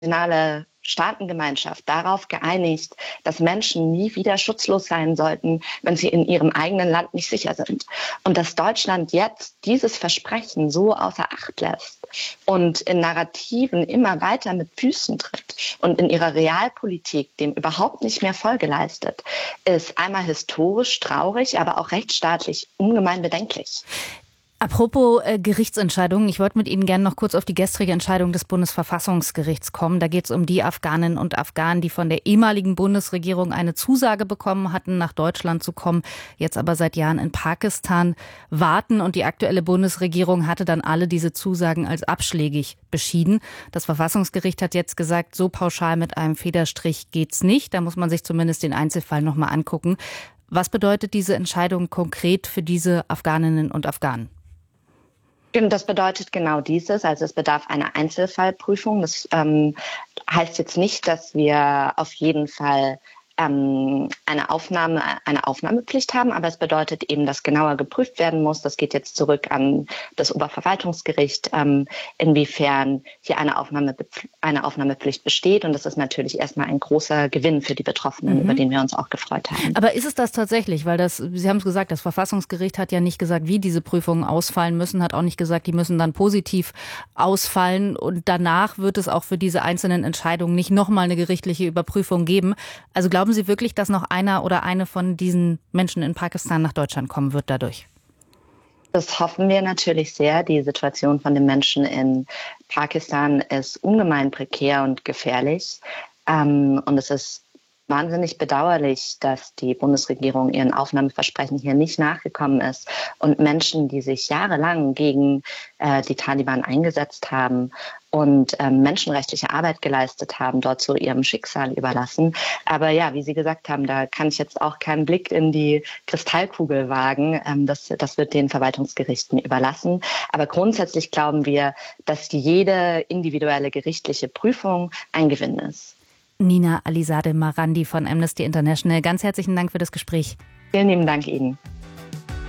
internationale Staatengemeinschaft darauf geeinigt, dass Menschen nie wieder schutzlos sein sollten, wenn sie in ihrem eigenen Land nicht sicher sind. Und dass Deutschland jetzt dieses Versprechen so außer Acht lässt und in Narrativen immer weiter mit Füßen tritt und in ihrer Realpolitik dem überhaupt nicht mehr Folge leistet, ist einmal historisch traurig, aber auch rechtsstaatlich ungemein bedenklich. Apropos Gerichtsentscheidungen, ich wollte mit Ihnen gerne noch kurz auf die gestrige Entscheidung des Bundesverfassungsgerichts kommen. Da geht es um die Afghaninnen und Afghanen, die von der ehemaligen Bundesregierung eine Zusage bekommen hatten, nach Deutschland zu kommen, jetzt aber seit Jahren in Pakistan warten. Und die aktuelle Bundesregierung hatte dann alle diese Zusagen als abschlägig beschieden. Das Verfassungsgericht hat jetzt gesagt, so pauschal mit einem Federstrich geht's nicht. Da muss man sich zumindest den Einzelfall nochmal angucken. Was bedeutet diese Entscheidung konkret für diese Afghaninnen und Afghanen? Das bedeutet genau dieses, also es bedarf einer Einzelfallprüfung. Das heißt jetzt nicht, dass wir auf jeden Fall eine Aufnahmepflicht haben, aber es bedeutet eben, dass genauer geprüft werden muss. Das geht jetzt zurück an das Oberverwaltungsgericht, inwiefern hier eine Aufnahmepflicht besteht. Und das ist natürlich erstmal ein großer Gewinn für die Betroffenen, über den wir uns auch gefreut haben. Aber ist es das tatsächlich? Weil Sie haben es gesagt, das Verfassungsgericht hat ja nicht gesagt, wie diese Prüfungen ausfallen müssen, hat auch nicht gesagt, die müssen dann positiv ausfallen. Und danach wird es auch für diese einzelnen Entscheidungen nicht nochmal eine gerichtliche Überprüfung geben. Also glauben Sie wirklich, dass noch einer oder eine von diesen Menschen in Pakistan nach Deutschland kommen wird dadurch? Das hoffen wir natürlich sehr. Die Situation von den Menschen in Pakistan ist ungemein prekär und gefährlich. Und es ist wahnsinnig bedauerlich, dass die Bundesregierung ihren Aufnahmeversprechen hier nicht nachgekommen ist und Menschen, die sich jahrelang gegen die Taliban eingesetzt haben und menschenrechtliche Arbeit geleistet haben, dort zu ihrem Schicksal überlassen. Aber ja, wie Sie gesagt haben, da kann ich jetzt auch keinen Blick in die Kristallkugel wagen. Das wird den Verwaltungsgerichten überlassen. Aber grundsätzlich glauben wir, dass jede individuelle gerichtliche Prüfung ein Gewinn ist. Nina Alizadeh Marandi von Amnesty International, ganz herzlichen Dank für das Gespräch. Vielen lieben Dank Ihnen.